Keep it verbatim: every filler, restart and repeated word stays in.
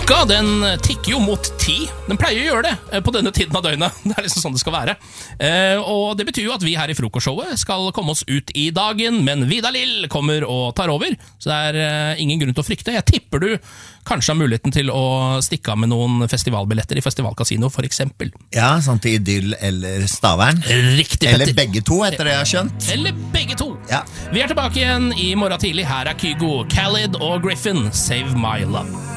Klokka, den tikker jo mot ti. Den pleier å gjøre det på denne tiden av døgnet. Det er liksom sånn det skal være. Eh, og det betyr jo at vi her i frokostshowet skal komme oss ut i dagen, men Vidar Lill kommer og tar over, så det er eh, ingen grunn til å frykte. Jeg tipper du kanskje har muligheten til å stikke av med noen festivalbilletter i Festivalkasino, for eksempel. Ja, sånn til Idyll eller Stavern. Riktig, eller Petter. begge to, etter det jeg har skjønt. Eller begge to. Ja. Vi er tilbake igjen i morgen tidlig. Her er Kygo, Khalid og Griffin, Save My Love.